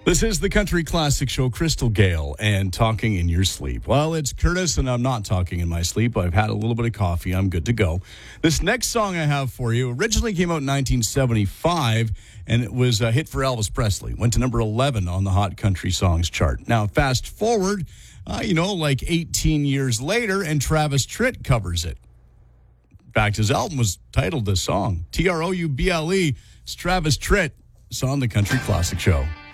This is the Country Classic Show, Crystal Gale, and Talking in Your Sleep. Well, it's Curtis, and I'm not talking in my sleep. I've had a little bit of coffee. I'm good to go. This next song I have for you originally came out in 1975, and it was a hit for Elvis Presley. Went to number 11 on the Hot Country Songs chart. Now, fast forward, like 18 years later, and Travis Tritt covers it. In fact, his album was titled this song. Trouble. It's Travis Tritt. It's on the Country Classic Show.